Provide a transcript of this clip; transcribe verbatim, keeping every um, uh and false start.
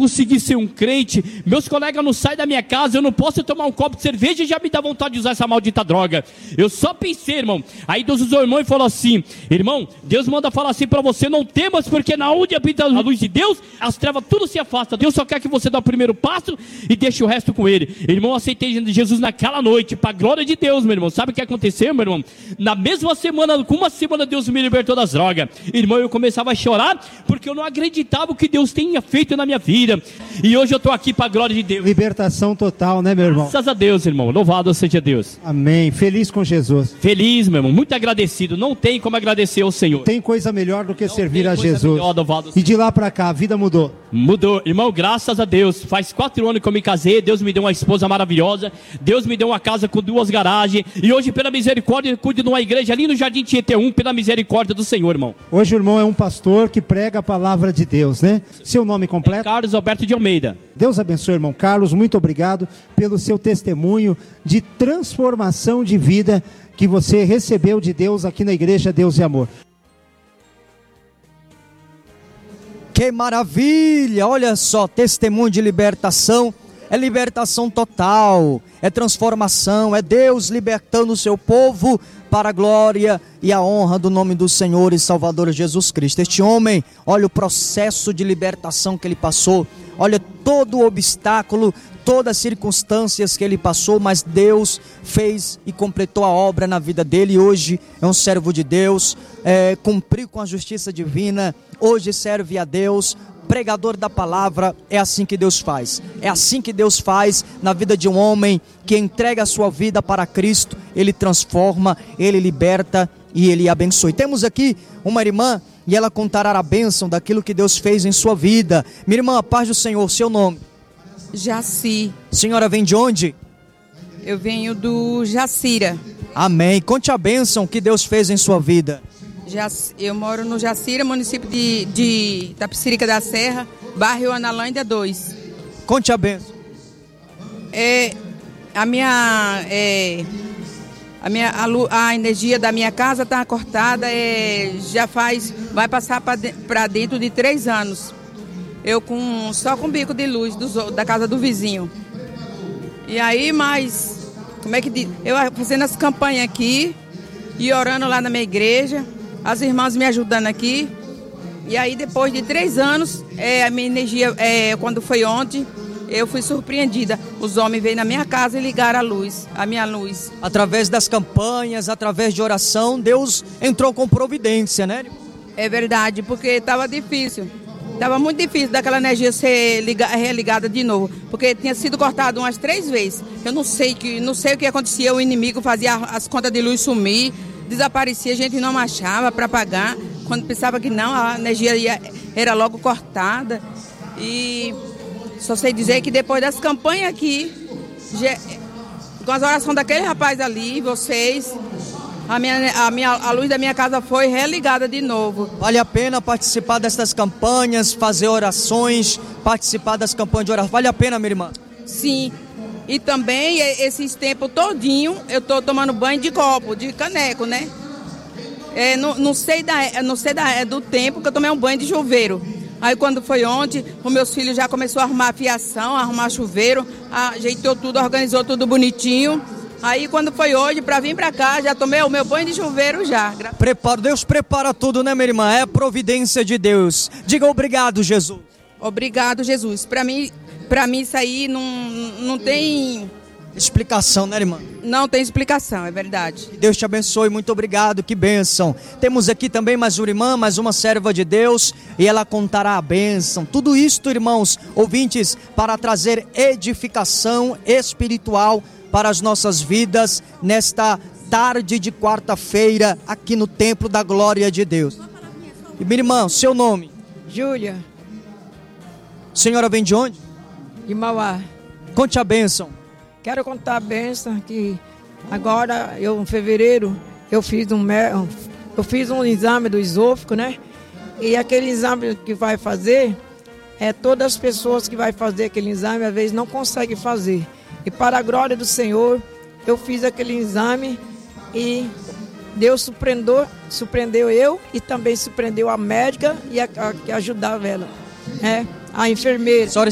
consegui ser um crente, meus colegas não saem da minha casa, eu não posso tomar um copo de cerveja e já me dá vontade de usar essa maldita droga. Eu só pensei, irmão. Aí Deus usou o irmão e falou assim: irmão, Deus manda falar assim para você: não temas, porque na onde habita a luz de Deus, as trevas tudo se afasta. Deus só quer que você dê o primeiro passo e deixe o resto com ele. Irmão, eu aceitei Jesus naquela noite, para a glória de Deus, meu irmão. Sabe o que aconteceu, meu irmão? Na mesma semana, com uma semana, Deus me libertou das drogas. Irmão, eu começava a chorar, porque eu não acreditava o que Deus tinha feito na minha vida. E hoje eu estou aqui para a glória de Deus. Libertação total, né, meu irmão? Graças a Deus, irmão. Louvado seja Deus. Amém. Feliz com Jesus. Feliz, meu irmão. Muito agradecido. Não tem como agradecer ao Senhor. Tem coisa melhor do que não servir a Jesus. Melhor, louvado e de lá para cá, a vida mudou. Mudou. Irmão, graças a Deus. Faz quatro anos que eu me casei. Deus me deu uma esposa maravilhosa. Deus me deu uma casa com duas garagens. E hoje, pela misericórdia, eu cuido de uma igreja ali no Jardim Tietê um, pela misericórdia do Senhor, irmão. Hoje o irmão é um pastor que prega a palavra de Deus, né? Seu nome completo? É Carlos Alberto de Almeida. Deus abençoe, irmão Carlos. Muito obrigado pelo seu testemunho de transformação de vida que você recebeu de Deus aqui na Igreja Deus e Amor. Que maravilha! Olha só, testemunho de libertação. É libertação total, é transformação, é Deus libertando o seu povo para a glória e a honra do nome do Senhor e Salvador Jesus Cristo. Este homem, olha o processo de libertação que ele passou, olha todo o obstáculo, todas as circunstâncias que ele passou, mas Deus fez e completou a obra na vida dele. E hoje é um servo de Deus, é, cumpriu com a justiça divina, hoje serve a Deus, pregador da palavra. É assim que Deus faz, é assim que Deus faz na vida de um homem que entrega a sua vida para Cristo. Ele transforma, ele liberta e ele abençoe. Temos aqui uma irmã e ela contará a bênção daquilo que Deus fez em sua vida. Minha irmã, a paz do Senhor, seu nome? Jaci. Senhora vem de onde? Eu venho do Jacira. Amém. Conte a bênção que Deus fez em sua vida. Eu moro no Jacira, município de, de Tapicirica da Serra, bairro Analândia dois. Conte a bênção. É, a minha, é, a, minha a, lu, a energia da minha casa está cortada, é, já faz, vai passar para dentro de três anos. Eu com, só com bico de luz do, da casa do vizinho. E aí, mas, como é que diz? Eu fazendo as campanhas aqui e orando lá na minha igreja. As irmãs me ajudando aqui. E aí, depois de três anos, é, a minha energia, é, quando foi ontem, eu fui surpreendida. Os homens veio na minha casa e ligaram a luz, a minha luz. Através das campanhas, através de oração, Deus entrou com providência, né? É verdade, porque estava difícil. Estava muito difícil daquela energia ser liga, religada de novo, porque tinha sido cortado umas três vezes. Eu não sei, que, não sei o que acontecia, o inimigo fazia as contas de luz sumir, desaparecia, a gente não achava para pagar, quando pensava que não, a energia ia, era logo cortada. E só sei dizer que depois das campanhas aqui, já, com as orações daquele rapaz ali, vocês, a, minha, a, minha, a luz da minha casa foi religada de novo. Vale a pena participar dessas campanhas, fazer orações, participar das campanhas de oração. Vale a pena, minha irmã? Sim. E também, esses tempos todinho, eu estou tomando banho de copo, de caneco, né? É, não, não sei, da, não sei da, é do tempo que eu tomei um banho de chuveiro. Aí, quando foi ontem, os meus filhos já começaram a arrumar a fiação, a arrumar chuveiro, ajeitou tudo, organizou tudo bonitinho. Aí, quando foi hoje, para vir para cá, já tomei o meu banho de chuveiro já. Prepara, Deus prepara tudo, né, minha irmã? É a providência de Deus. Diga obrigado, Jesus. Obrigado, Jesus. Para mim... Para mim isso aí não, não tem... explicação, né, irmã? Não tem explicação, é verdade. Deus te abençoe, muito obrigado, que bênção. Temos aqui também mais uma irmã, mais uma serva de Deus, e ela contará a bênção. Tudo isto, irmãos, ouvintes, para trazer edificação espiritual para as nossas vidas, nesta tarde de quarta-feira, aqui no Templo da Glória de Deus. E minha irmã, seu nome? Júlia. Senhora vem de onde? De Mauá. Conte a bênção. Quero contar a bênção que agora, eu, em fevereiro, eu fiz um, eu fiz um exame do esôfago, né? E aquele exame que vai fazer, é todas as pessoas que vai fazer aquele exame, às vezes não conseguem fazer. E para a glória do Senhor, eu fiz aquele exame e Deus surpreendeu, surpreendeu eu e também surpreendeu a médica e a, a, que ajudava ela, né? A enfermeira.